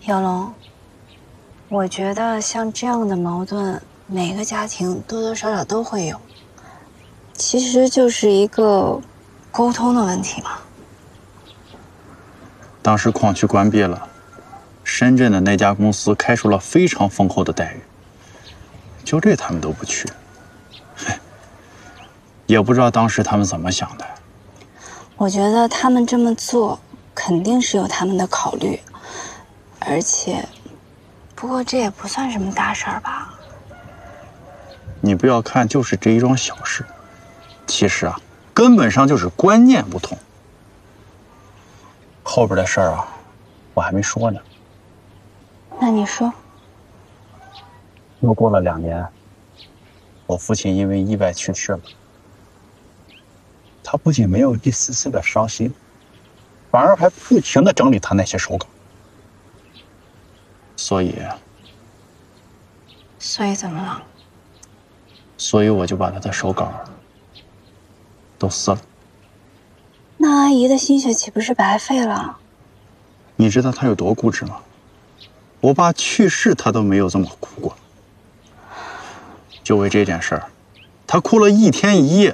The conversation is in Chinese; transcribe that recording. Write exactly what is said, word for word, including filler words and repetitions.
小龙，我觉得像这样的矛盾，每个家庭多多少少都会有，其实就是一个沟通的问题嘛。 当时矿区关闭了，深圳的那家公司开出了非常丰厚的待遇，就这他们都不去，也不知道当时他们怎么想的。 我觉得他们这么做肯定是有他们的考虑，而且，不过这也不算什么大事儿吧？ 你不要看就是这一桩小事，其实啊，根本上就是观念不同。后边的事儿啊，我还没说呢。 那你说。 又过了两年，我父亲因为意外去世了。他不仅没有一丝丝的伤心，反而还不停地整理他那些手稿。所以， 所以怎么了？ 所以我就把他的手稿都撕了。 那阿姨的心血岂不是白费了？ 你知道他有多固执吗？我爸去世，他都没有这么哭过。就为这件事儿，他哭了一天一夜。